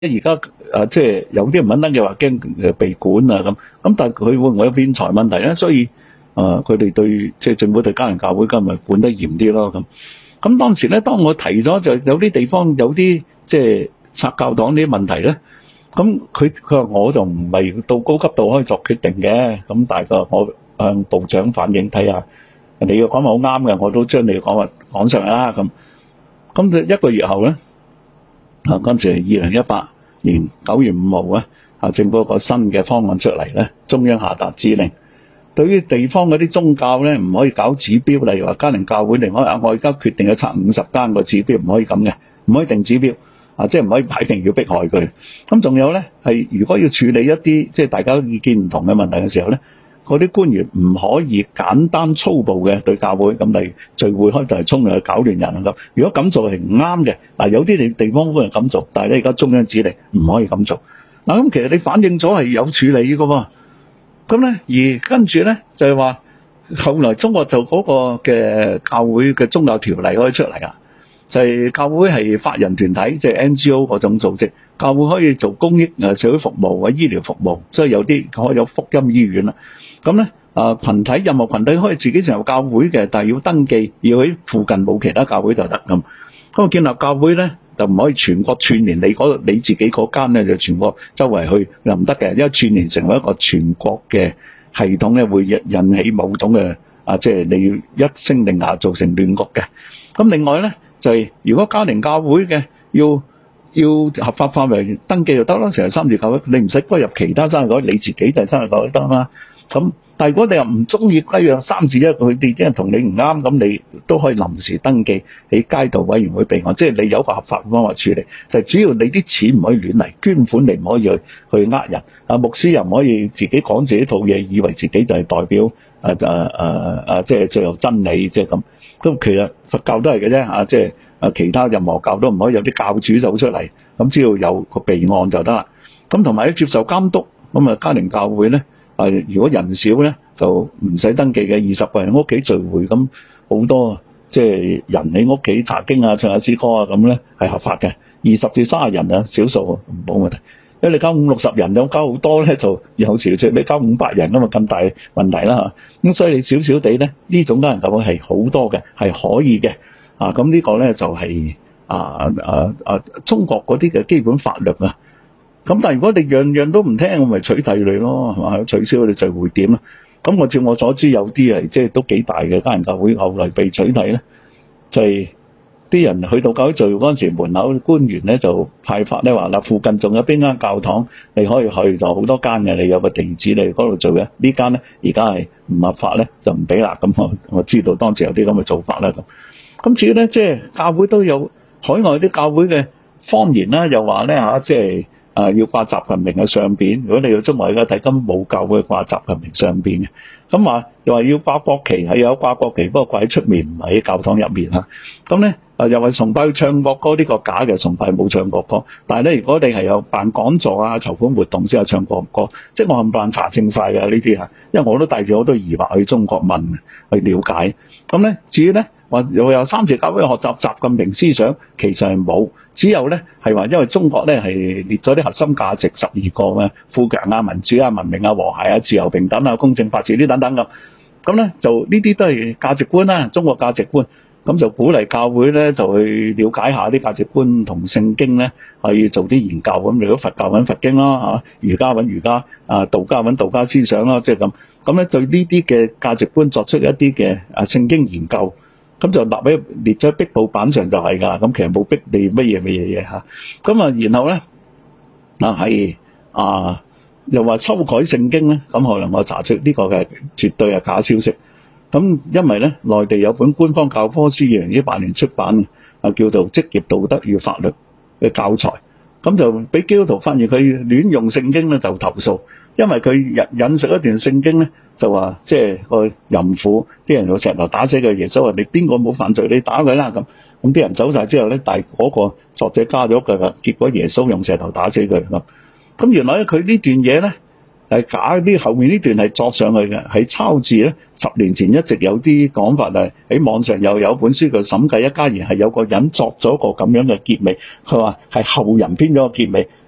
而家即係有啲唔肯登記話驚被管啊咁但係佢會唔會有騙財問題咧？所以佢哋對即係政府對家庭教會今日管得嚴啲咯咁當時咧，當我提咗就有啲地方有啲即係拆教堂啲問題咧，咁佢話我就唔係到高級度可以作決定嘅，咁但係我向部長反映睇下，你嘅講法好啱嘅，我都將你嘅講法講上嚟啦咁一個月後咧。跟住2018年9月5號咧，政府有個新嘅方案出嚟咧，中央下達指令，對於地方嗰啲宗教咧唔可以搞指標，例如話家庭教會另外我而家決定要拆50間個指標，唔可以咁嘅，唔可以定指標即係唔可以擺定要迫害佢。咁仲有咧係如果要處理一啲即係大家意見唔同嘅問題嘅時候咧，嗰啲官員唔可以簡單粗暴嘅對教會，咁例如聚會開頭係衝入去搞亂人咁。如果咁做係唔啱嘅，有啲地方官員咁做，但係咧而家中央指令唔可以咁做。咁其實你反映咗係有處理㗎喎。咁咧而跟住咧就係話，後來中國就嗰個嘅教會嘅宗教條例可以出嚟啊，就係教會係法人團體，即係 NGO 嗰種組織，教會可以做公益社會服務或者醫療服務，所以有啲可以有福音醫院啦。咁咧任何群體可以自己成立教會嘅，但係要登記，要喺附近冇其他教會就得咁。咁建立教會咧就唔可以全國串聯，你自己嗰間咧就全國周圍去又唔得嘅，因為串聯成為一個全國嘅系統咧，會引起某種嘅即係你要一聲令下造成亂局嘅。咁另外咧就係如果家庭教會嘅要合法化為登記就得啦，成日三自教會，你唔使歸入其他三自教會，你自己就係三自教會得啦。咁但係如果你又唔中意歸入三自一，佢哋啲人同你唔啱，咁你都可以臨時登記喺街道委員會備案，即係你有個合法方法處理。就主要你啲錢唔可以亂嚟，捐款你唔可以去呃人。牧師又唔可以自己講自己套嘢，以為自己就係代表即係最後真理，即係咁。咁其實佛教都係嘅啫，即係其他任何教都唔可以有啲教主走出嚟，咁只要有個備案就得啦。咁同埋要接受監督，咁家庭教會咧。如果人少咧，就唔使登記嘅，20個人屋企聚會，咁好多即係人喺屋企查經啊、唱下詩歌啊咁咧係合法嘅。20至30人啊，少數冇問題。因為你交50-60人，有交好多咧，就有時即係你交500人咁嘛，咁大問題啦嚇。咁所以你少少地咧，呢種家庭教會係好多嘅，係可以嘅。咁呢個咧就係中國嗰啲嘅基本法律啊。咁但係如果你樣樣都唔聽，我咪取締你咯，係嘛？取消佢哋聚會點啦。咁我照我所知，有啲係即係都幾大嘅家庭教會，後來被取締咧，就係啲人去到教會聚會嗰陣時，門口官員咧就派發咧話嗱，附近仲有邊間教堂你可以去，就好多間嘅，你有個地址你嗰度做嘅。呢間咧而家係唔合法咧，就唔俾啦。咁我知道當時有啲咁嘅做法啦。咁至於咧，即係教會都有海外啲教會嘅方言啦，又話咧即係。要掛習近平嘅相片，如果你去中國而家睇，根本冇教會掛習近平相片嘅。咁話又話要掛國旗，係有掛國旗，不過掛喺出面，唔係喺教堂入面嚇。咁咧又話崇拜要唱國歌，呢個假嘅，崇拜冇唱國歌。但係咧，如果你係有辦講座啊、籌款活動先有唱國歌，即係我冚唪唥查證晒嘅呢啲嚇，因為我都帶住好多疑惑去中國問去了解。咁咧，至於咧話又有三自教會學習習近平思想，其實係冇，只有咧係話因為中國咧係列咗啲核心價值12個嘅富強啊、民主啊、文明啊、和諧啊、自由平等啊、公正法治呢等等咁。咁咧就呢啲都係價值觀啦，中國價值觀。咁就鼓勵教會咧就去了解下啲價值觀同聖經咧，係要做啲研究。咁如果佛教揾佛經啦，儒家揾儒家，道家揾道家思想啦，即係咁。咁咧對呢啲嘅價值觀作出一啲嘅聖經研究，咁就列咗喺壁報板上就係㗎。咁其實冇逼你乜嘢嚇。咁然後咧又話修改聖經咧，咁後來我查出呢個嘅絕對係假消息。咁因為咧，內地有本官方教科書2018年出版，叫做《職業道德與法律》嘅教材，咁就俾基督徒發現佢亂用聖經咧，就投訴，因為佢引述一段聖經咧，就話即係個淫婦，啲人用石頭打死佢，耶穌話你邊個冇犯罪，你打佢啦咁。咁啲人走晒之後咧，但係嗰個作者加咗句㗎，結果耶穌用石頭打死佢咁。咁原來咧佢呢段嘢咧，係假啲，後面呢段係作上去嘅，係抄字咧。10年前一直有啲講法係喺網上又有本書叫《審計一家言》，係有個人作咗個咁樣嘅結尾，佢話係後人編咗個結尾，